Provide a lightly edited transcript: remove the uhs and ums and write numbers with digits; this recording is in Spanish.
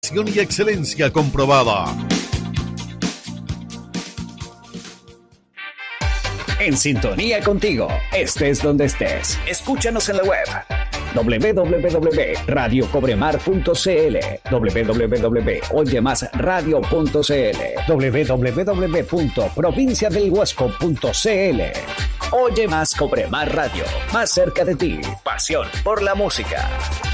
Y excelencia comprobada. En sintonía contigo, estés donde estés. Escúchanos en la web www.radiocobremar.cl, www.oyemasradio.cl, www.provinciadelhuasco.cl. Oye Más Cobremar Radio, más cerca de ti. Pasión por la música.